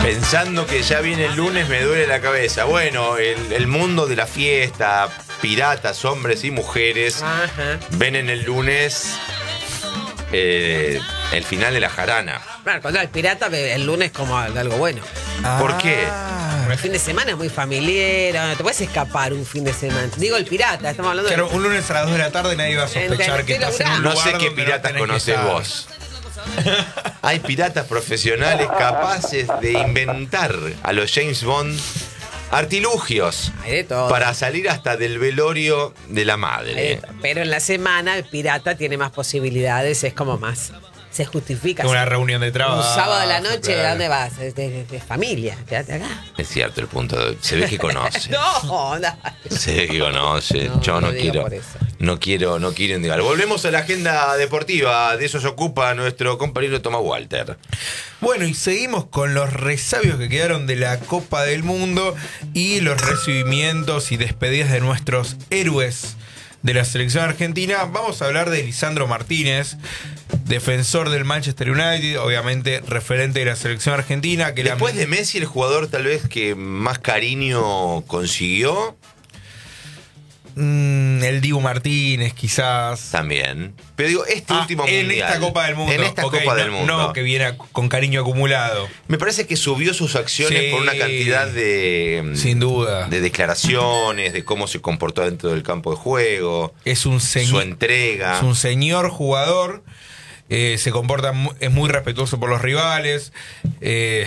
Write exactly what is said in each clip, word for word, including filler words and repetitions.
Pensando que ya viene el lunes me duele la cabeza. Bueno, el, el mundo de la fiesta, piratas, hombres y mujeres, Ajá. ven en el lunes eh, el final de la jarana. Claro, cuando el pirata ve el lunes como algo bueno. Ah. ¿Por qué? Porque el fin de semana es muy familiar, no te puedes escapar un fin de semana. Digo el pirata, estamos hablando claro, de... un lunes a las dos de la tarde nadie va a sospechar que estás en un lugar. No sé qué piratas conoces vos. Hay piratas profesionales capaces de inventar a los James Bond artilugios para salir hasta del velorio de la madre. Pero en la semana el pirata tiene más posibilidades, es como más... Se justifica. Una reunión de trabajo. Un sábado de la noche, claro. ¿De dónde vas? De, de, de familia, quédate acá. Es cierto el punto. De, se ve que conoce. no, no. Se ve que conoce. No, Yo no, no quiero. No quiero, no quiero indicar. Volvemos a la agenda deportiva. De eso se ocupa nuestro compañero Tomás Walter. Bueno, y seguimos con los resabios que quedaron de la Copa del Mundo y los recibimientos y despedidas de nuestros héroes de la selección argentina. Vamos a hablar de Lisandro Martínez, defensor del Manchester United, obviamente referente de la selección argentina. Que Después la... de Messi, el jugador tal vez que más cariño consiguió. Mm, el Dibu Martínez, quizás. También. Pero digo, este ah, último en mundial. En esta Copa del Mundo. En esta okay, Copa no, del Mundo. No, que viene con cariño acumulado. Me parece que subió sus acciones sí, por una cantidad de... Sin duda. De declaraciones, de cómo se comportó dentro del campo de juego. Es un señor. Su entrega. Es un señor jugador. Eh, se comporta, es muy respetuoso por los rivales. Eh...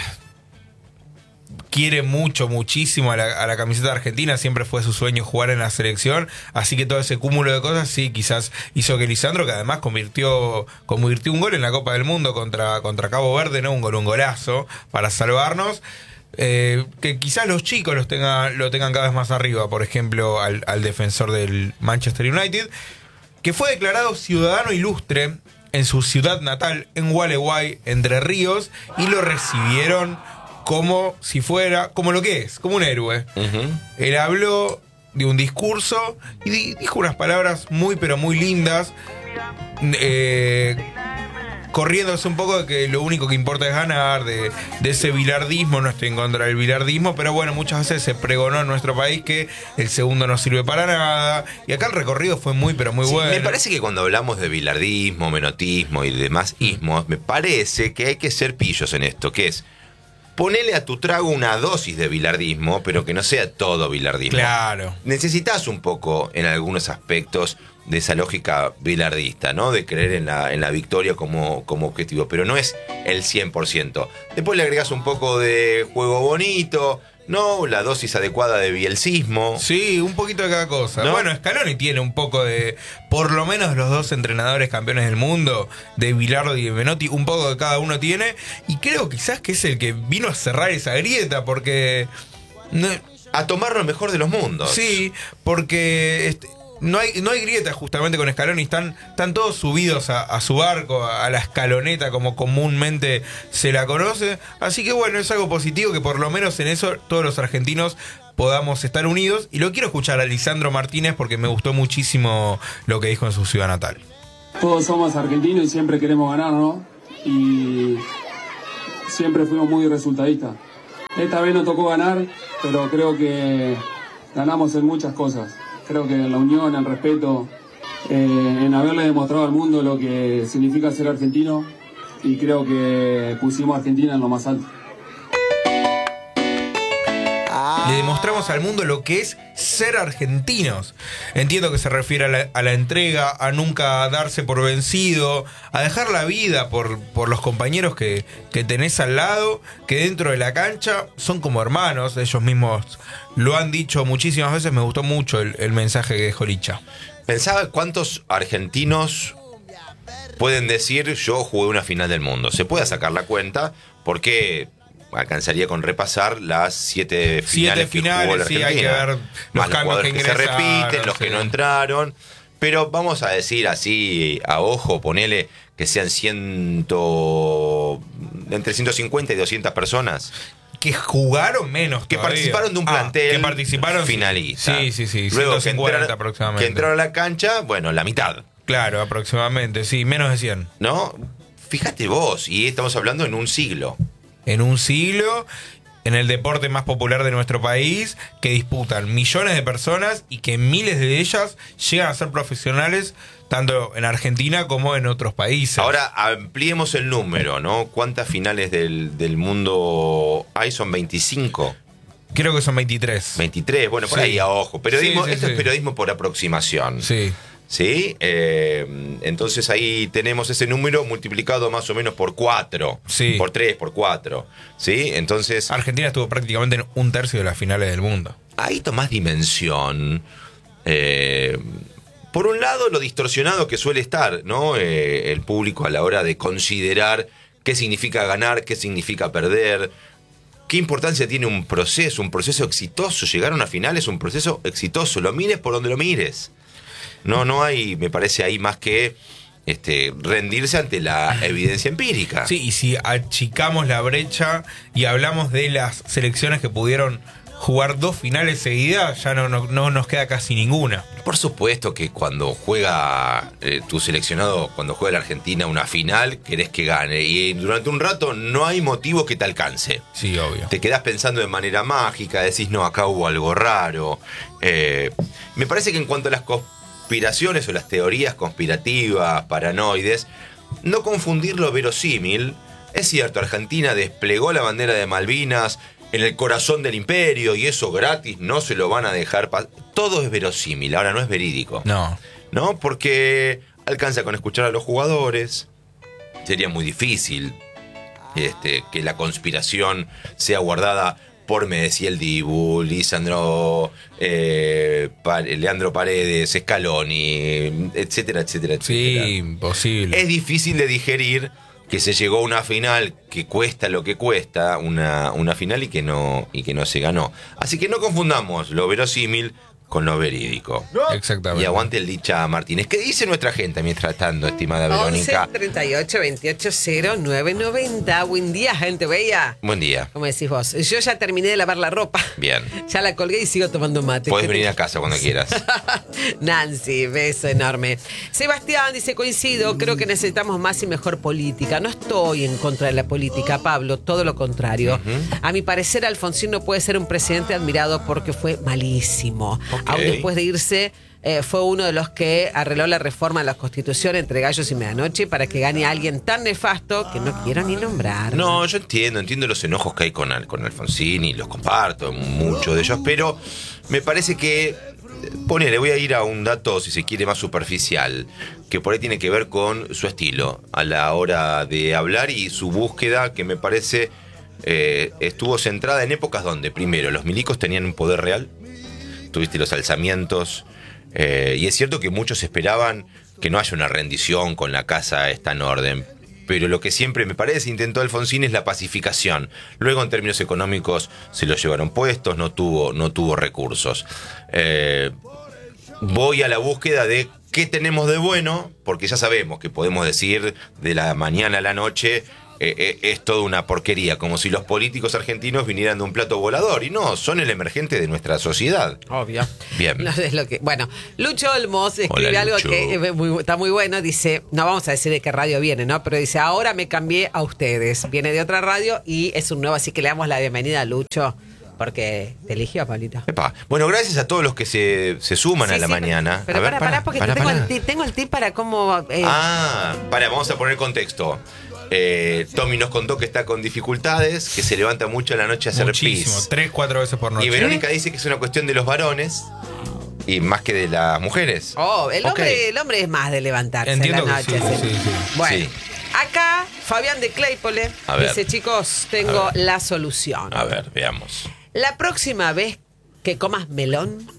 Quiere mucho, muchísimo a la, a la camiseta argentina. Siempre fue su sueño jugar en la selección. Así que todo ese cúmulo de cosas, sí, quizás hizo que Lisandro, que además convirtió convirtió un gol en la Copa del Mundo contra, contra Cabo Verde, ¿no? Un gol, un golazo para salvarnos. Eh, que quizás los chicos los tenga, lo tengan cada vez más arriba. Por ejemplo, al, al defensor del Manchester United, que fue declarado ciudadano ilustre en su ciudad natal, en Gualeguay, Entre Ríos, y lo recibieron como si fuera, como lo que es, como un héroe. Uh-huh. Él habló de un discurso y di, dijo unas palabras muy pero muy lindas, eh, corriéndose un poco de que lo único que importa es ganar, de, de ese bilardismo. No estoy en contra del bilardismo, pero bueno, muchas veces se pregonó en nuestro país que el segundo no sirve para nada, y acá el recorrido fue muy pero muy sí, bueno. Me parece que cuando hablamos de bilardismo, menotismo y demás ismos, me parece que hay que ser pillos en esto, que es ponele a tu trago una dosis de bilardismo, pero que no sea todo bilardismo. Claro. Necesitas un poco, en algunos aspectos, de esa lógica bilardista, ¿no? De creer en la, en la victoria como, como objetivo, pero no es el cien por ciento. Después le agregás un poco de juego bonito, ¿no? La dosis adecuada de bielcismo. Sí, un poquito de cada cosa. ¿No? Bueno, Scaloni tiene un poco de, por lo menos los dos entrenadores campeones del mundo, de Bilardo y de Menotti, un poco de cada uno tiene, y creo quizás que es el que vino a cerrar esa grieta, porque... No, a tomar lo mejor de los mundos. Sí, porque... Este, No hay, no hay grieta justamente con Scaloni, están, están todos subidos a, a su barco, a la escaloneta como comúnmente se la conoce, así que bueno, es algo positivo que por lo menos en eso todos los argentinos podamos estar unidos, y lo quiero escuchar a Lisandro Martínez porque me gustó muchísimo lo que dijo en su ciudad natal. Todos somos argentinos y siempre queremos ganar, ¿no? Y siempre fuimos muy resultadistas. Esta vez no tocó ganar, pero creo que ganamos en muchas cosas. Creo que en la unión, en el respeto, eh, en haberle demostrado al mundo lo que significa ser argentino, y creo que pusimos a Argentina en lo más alto. Le demostramos al mundo lo que es ser argentinos. Entiendo que se refiere a la, a la entrega, a nunca darse por vencido, a dejar la vida por, por los compañeros que, que tenés al lado, que dentro de la cancha son como hermanos. Ellos mismos lo han dicho muchísimas veces. Me gustó mucho el, el mensaje que dejó Licha. Pensaba cuántos argentinos pueden decir yo jugué una final del mundo. Se puede sacar la cuenta porque alcanzaría con repasar las siete finales, siete finales que jugó la Argentina. Sí, hay que ver los más cambios los que, que se repiten, los sí. que no entraron. Pero vamos a decir así, a ojo, ponele que sean ciento, entre ciento cincuenta y doscientas personas. Que jugaron menos que todavía. participaron de un plantel ah, que participaron, finalista. Sí, sí, sí. Luego ciento cincuenta que entraron, aproximadamente. Que entraron a la cancha, bueno, la mitad. Claro, aproximadamente, sí, menos de cien. ¿No? Fíjate vos, y estamos hablando en un siglo. en un siglo, en el deporte más popular de nuestro país, que disputan millones de personas y que miles de ellas llegan a ser profesionales tanto en Argentina como en otros países. Ahora ampliemos el número, ¿no? ¿Cuántas finales del, del mundo hay? ¿Son veinticinco? Creo que son veintitrés. veintitrés, bueno, por Sí. ahí a ojo. Periodismo, Sí, sí, esto sí. es periodismo por aproximación. Sí. ¿Sí? Eh, entonces ahí tenemos ese número multiplicado más o menos por cuatro. Sí. Por tres, por cuatro. ¿Sí? Entonces, Argentina estuvo prácticamente en un tercio de las finales del mundo. ahí tomás dimensión. Eh, por un lado, lo distorsionado que suele estar, ¿no? Eh, el público a la hora de considerar qué significa ganar, qué significa perder. ¿Qué importancia tiene un proceso, un proceso exitoso? Llegar a una final es un proceso exitoso. Lo mires por donde lo mires. No, no hay, me parece, ahí más que este, rendirse ante la evidencia empírica. Sí, y si achicamos la brecha y hablamos de las selecciones que pudieron jugar dos finales seguidas, ya no, no, no nos queda casi ninguna. Por supuesto que cuando juega eh, tu seleccionado, cuando juega la Argentina una final, querés que gane. Y durante un rato no hay motivo que te alcance. Sí, obvio. Te quedás pensando de manera mágica, decís, no, acá hubo algo raro. Eh, me parece que en cuanto a las conspiraciones o las teorías conspirativas, paranoides, no confundir lo verosímil. Es cierto, Argentina desplegó la bandera de Malvinas en el corazón del imperio y eso gratis, no se lo van a dejar pasar. Todo es verosímil, ahora no es verídico. No. ¿No? Porque alcanza con escuchar a los jugadores. Sería muy difícil este, que la conspiración sea guardada por, me decía el Dibu, Lisandro, eh, Pa- Leandro Paredes, Scaloni, etcétera, etcétera, etcétera. Sí, imposible. Es difícil de digerir que se llegó a una final que cuesta lo que cuesta, una, una final y que no, y que no se ganó. Así que no confundamos lo verosímil con lo verídico. Exactamente. Y aguante el Licha Martínez. ¿Qué dice nuestra gente mientras tanto, estimada once Verónica? treinta y ocho veintiocho cero nueve noventa. Buen día, gente bella. Buen día. ¿Cómo decís vos? Yo ya terminé de lavar la ropa. Bien. Ya la colgué y sigo tomando mate. Podés venir a casa cuando quieras. Nancy, beso enorme. Sebastián dice, coincido, creo que necesitamos más y mejor política. No estoy en contra de la política, Pablo, todo lo contrario. Uh-huh. A mi parecer, Alfonsín no puede ser un presidente admirado porque fue malísimo. Ok. Aún después de irse, eh, fue uno de los que arregló la reforma a la Constitución entre gallos y medianoche para que gane a alguien tan nefasto que no quiero ni nombrar. No, yo entiendo, entiendo los enojos que hay con, Al- con Alfonsín y los comparto, muchos de ellos, pero me parece que, ponele, voy a ir a un dato, si se quiere, más superficial, que por ahí tiene que ver con su estilo a la hora de hablar y su búsqueda, que me parece eh, estuvo centrada en épocas donde, primero, los milicos tenían un poder real, tuviste los alzamientos, eh, y es cierto que muchos esperaban que no haya una rendición con la casa está en orden, pero lo que siempre me parece intentó Alfonsín es la pacificación. Luego en términos económicos se lo llevaron puestos, no tuvo, no tuvo recursos. Eh, voy a la búsqueda de qué tenemos de bueno, porque ya sabemos que podemos decir de la mañana a la noche eh, eh, es toda una porquería, como si los políticos argentinos vinieran de un plato volador, y no, son el emergente de nuestra sociedad. Obvio. Bien. No es lo que, bueno, Lucho Olmos escribe Hola, algo Lucho. que es muy- está muy bueno. Dice, no vamos a decir de qué radio viene, ¿no? Pero dice, ahora me cambié a ustedes. Viene de otra radio y es un nuevo, así que le damos la bienvenida a Lucho, porque te eligió, Pablito. Epa. Bueno, gracias a todos los que se, se suman Sí, a la sí, mañana. Pero A ver, para, para, porque pará, tengo, pará. El tip, tengo el tip para cómo... eh, Ah, para, vamos a poner contexto. Eh, Tommy nos contó que está con dificultades, que se levanta mucho en la noche a hacer Muchísimo. pis. Tres, cuatro veces por noche. Y Verónica dice que es una cuestión de los varones y más que de las mujeres. Oh, el Ok. hombre, el hombre es más de levantarse Entiendo en la que noche. sí, sí. sí, sí. Bueno, Sí. acá Fabián de Claypole A ver. dice, chicos, tengo A ver. la solución. A ver, veamos. La próxima vez que comas melón,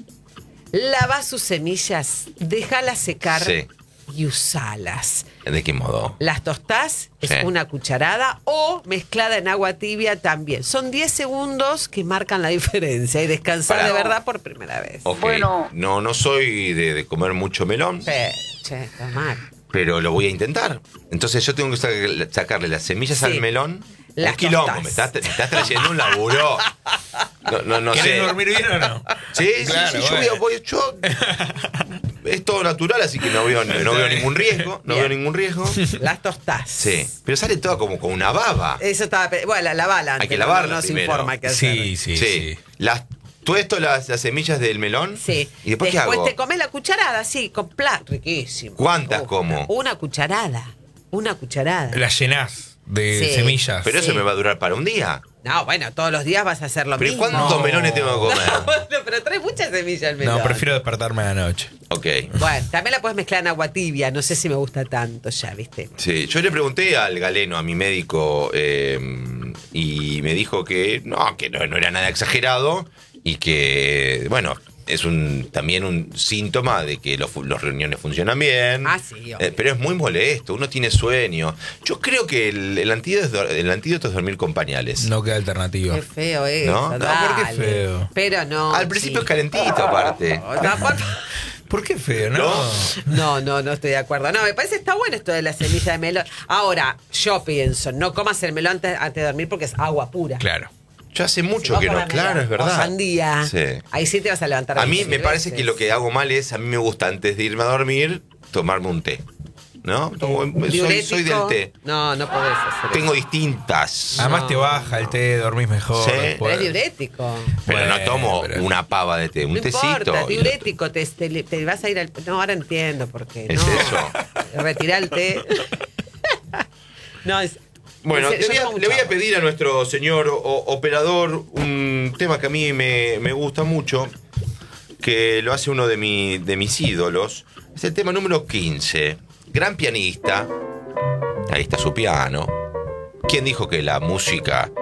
lava sus semillas, déjalas secar Sí. y usalas. ¿De qué modo? Las tostás, es Sí. una cucharada, o mezclada en agua tibia también. Son diez segundos que marcan la diferencia y descansar Pará. de verdad por primera vez. Ok, Bueno. no, no soy de, de comer mucho melón, Sí, che, está mal. pero lo voy a intentar. Entonces yo tengo que sac- sacarle las semillas Sí. al melón. Las Un quilombo, tostás. me estás, me estás trayendo un laburo. No, no, no ¿Querés sé. dormir bien o no? Sí, sí, Claro, sí, yo, bueno. voy, voy- yo es todo natural, así que no veo, no veo ningún riesgo. No Bien. veo ningún riesgo. Las tostás. Sí, pero sale todo como con una baba. Eso estaba. pe- Bueno, la, la bala. Hay que antes, lavarla no nos primero. informa qué hacer. Sí, sí, Sí. sí. Las, todo esto, las, las semillas del melón. Sí. ¿Y después, qué hago? te comes la cucharada, sí, con plat, riquísimo. ¿Cuántas Uh, como? Una cucharada. Una cucharada. La llenás de Sí. semillas. Pero eso Sí. me va a durar para un día. No, bueno, todos los días vas a hacer lo ¿Pero mismo. cuántos No. melones tengo que comer? Bueno, pero trae muchas semillas el melón. No, prefiero despertarme a la noche. Ok. Bueno, también la puedes mezclar en agua tibia. No sé si me gusta tanto ya, ¿viste? Sí, yo le pregunté al galeno, a mi médico, eh, y me dijo que no, que no, no era nada exagerado y que, bueno, es un también un síntoma de que los, fu- los reuniones funcionan bien. Ah, sí, obvio. Eh, pero es muy molesto, uno tiene sueño. Yo creo que el, el, antídoto, es dor- el antídoto es dormir con pañales. No queda alternativa. Qué feo eso. ¿No? No, ¿por qué dale. feo? Pero no. Al principio es chico. calentito, aparte. No, por- ¿Por qué feo, no? No. No, no, no estoy de acuerdo. No, me parece que está bueno esto de la semilla de melón. Ahora, yo pienso, no comas el melón antes, antes de dormir porque es agua pura. Claro. Yo hace Si mucho vos que no, comes claro, melón es verdad. O sandía. Sí. Ahí sí te vas a levantar. A mí veinte me parece veces. que lo que hago mal es, a mí me gusta antes de irme a dormir, tomarme un té. ¿No? Tomo- soy, Diurético. soy del té. No, no podés hacer Tengo eso. distintas. Además No. te baja el té, dormís mejor. Sí. Pero después. es diurético. Pero no Bueno, tomo eh, pero- una pava de té, un no tecito. importa, y lo- diurético, te, te- te vas a ir al... No, ahora entiendo por qué. ¿Es no. eso? Retira el té. No, es... Bueno, en le serio, voy, yo a, tomo le voy a mucha pedir a nuestro señor o- operador un tema que a mí me, me gusta mucho, que lo hace uno de, mi, de mis ídolos. Es el tema número quince. Gran pianista. Ahí está su piano. ¿Quién dijo que la música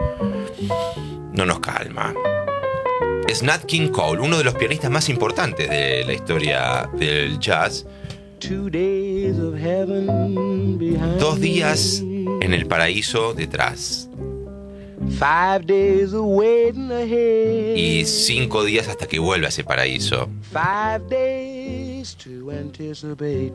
no nos calma? Es Nat King Cole, uno de los pianistas más importantes de la historia del jazz. Two days of heaven behind Dos días me. en el paraíso detrás. Five days of waiting ahead. Y cinco días hasta que vuelva a ese paraíso. Five days to anticipate.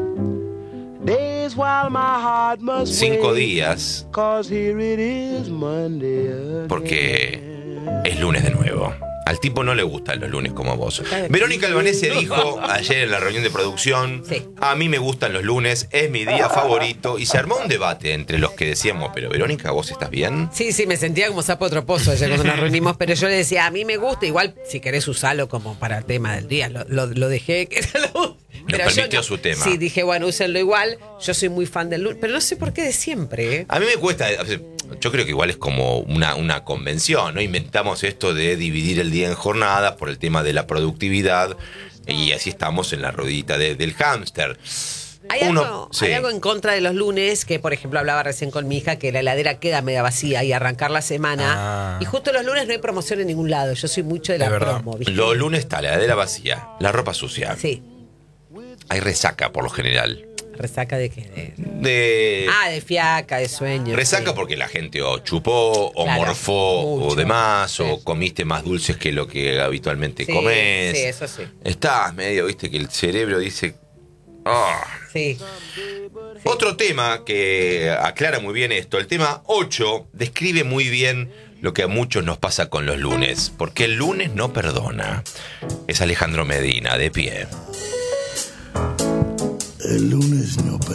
Days while my heart must Cinco wait. días, 'Cause here it is Monday again. porque es lunes de nuevo. Al tipo no le gustan los lunes como vos. Verónica Albanese dijo ayer en la reunión de producción, Sí. a mí me gustan los lunes, es mi día favorito, y se armó un debate entre los que decíamos, pero Verónica, ¿vos estás bien? Sí, sí, me sentía como sapo troposo ayer cuando nos reunimos, pero yo le decía, a mí me gusta, igual si querés usarlo como para el tema del día, lo, lo, lo dejé que era lo... Pero yo permitió su tema. Sí, dije, bueno, úsenlo igual, yo soy muy fan del lunes, pero no sé por qué de siempre, ¿eh? A mí me cuesta, yo creo que igual es como una, una convención, ¿no? Inventamos esto de dividir el día en jornadas por el tema de la productividad y así estamos en la ruedita de- del hámster. Hay, Uno- algo, sí. hay algo en contra de los lunes, que por ejemplo hablaba recién con mi hija, que la heladera queda media vacía y arrancar la semana. Ah. Y justo los lunes no hay promoción en ningún lado, yo soy mucho de la Es verdad. promo, ¿viste? Los lunes está la heladera vacía, la ropa sucia. Sí, Hay resaca por lo general. resaca de qué. De... De Ah, de fiaca, de sueño. resaca sí. porque la gente o chupó o Claro, morfó mucho. o demás Sí. o comiste más dulces que lo que habitualmente Sí, comes. sí, eso sí. Estás medio, viste, que el cerebro dice... "Ah". Sí. Otro tema que aclara muy bien esto, el tema ocho, describe muy bien lo que a muchos nos pasa con los lunes, porque el lunes no perdona. Es Alejandro Medina, de pie. El lunes no perdona.